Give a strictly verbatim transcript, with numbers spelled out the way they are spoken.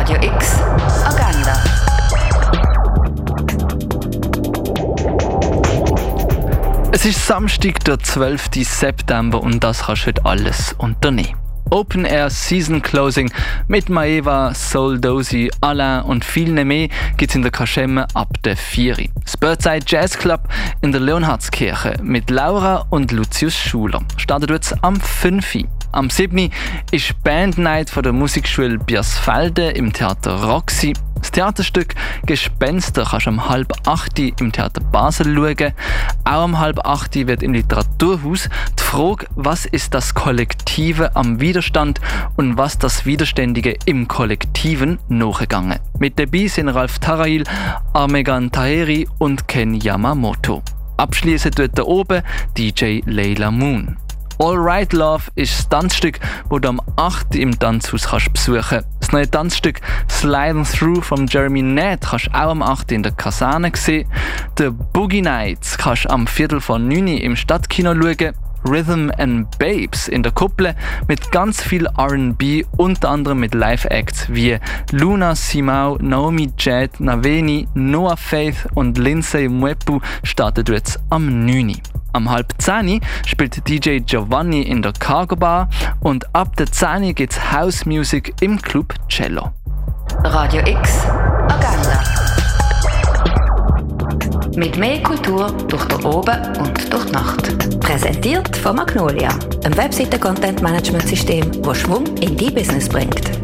Radio X Agenda. Es ist Samstag, der zwölften September und das kannst du heute alles unternehmen. Open Air Season Closing mit Maeva, Soul Dozy, Alain und vielen mehr gibt es in der Kaschemme ab der vier. Das Birdside Jazz Club in der Leonhardskirche mit Laura und Lucius Schuler startet jetzt am fünf. Am sieben ist Band Night von der Musikschule Biersfelde im Theater Roxy. Das Theaterstück Gespenster kannst du um halb acht im Theater Basel schauen. Auch um halb acht wird im Literaturhaus die Frage, was ist das Kollektive am Widerstand und was das Widerständige im Kollektiven nachgegangen. Mit dabei sind Ralf Tarail, Armegan Taheri und Ken Yamamoto. Abschließend tut da oben D J Layla Moon. All Right Love ist das Tanzstück, das du am acht im Tanzhaus kannst besuchen kannst. Das neue Tanzstück Sliding Through von Jeremy Nett kannst du auch am acht in der Kaserne sehen. The Boogie Nights kannst du am Viertel von neun im Stadtkino schauen. Rhythm and Babes in der Kuppel mit ganz viel R and B, unter anderem mit Live-Acts wie Luna Simao, Naomi Jad, Naveni, Noah Faith und Lindsay Mwepu startet jetzt am neun. Am halb zehn spielt D J Giovanni in der Cargo Bar und ab der zehn gibt's House Music im Club Cello. Radio X Agenda. Mit mehr Kultur durch den Oben und durch die Nacht. Präsentiert von Magnolia, einem Webseiten-Content-Management-System, das Schwung in dein Business bringt.